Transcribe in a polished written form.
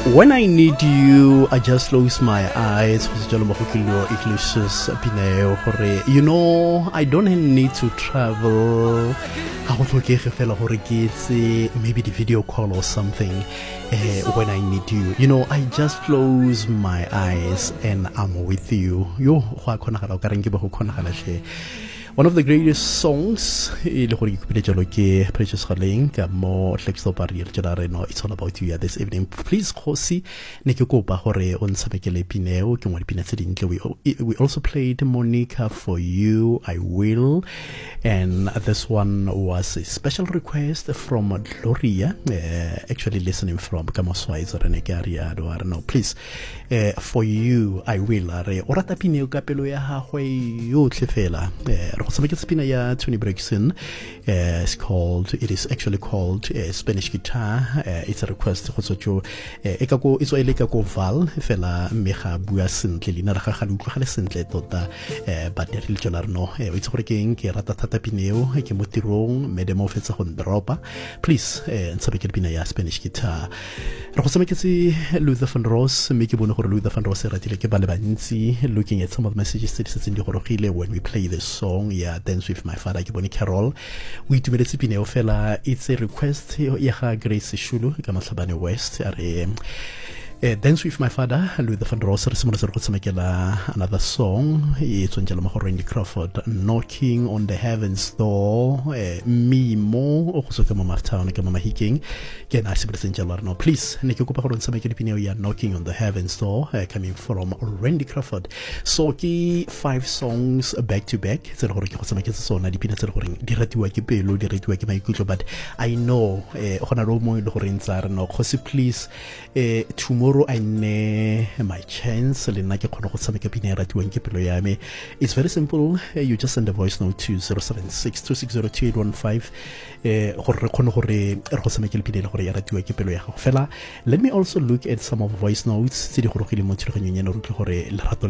When I need you, I just close my eyes. You know, I don't need to travel. Maybe the video call or something when I need you. You know, I just close my eyes and I'm with you. One of the greatest songs, Precious it's all about you this evening. Please, Kosi, we also played Monica for you, I Will, and this one was a special request from Gloria, actually listening from Kamaswaizer and Egaria, I don't know. Please, for you, I Will. Tony Brexton, it is actually called Spanish Guitar. It's a request it's val fela mega bua sentle lina ra ga utlwa sentle tota but re le tsona no it's gore keng ke rata thata pineo ke mo tirong medemo fetsa go dropa please ntsabeke pina ya Spanish Guitar re go tsameketse Luther van Ross me ke bone gore Luther van Ross ratile ke ba le bantsi looking at some of the messages that sitting di gorogile when we play this song Dance with My Father ke bone Carol we itumeletse pineo fela it's a request ya ga Grace Shulu ka Matlhabane West are Dance with My Father, Luther van Ross, another song. It's on Randy Crawford, Knocking on the Heaven's Door, Me Mo, also Mama Town, Mama Hiking. Again, I simply no, please, Knocking on the Heaven's Door, coming from Randy Crawford. So, 5 songs back to back. But I know, please, tomorrow I ne my chance it's very simple. You just send a voice note to 076-260-2815 let me also look at some of voice notes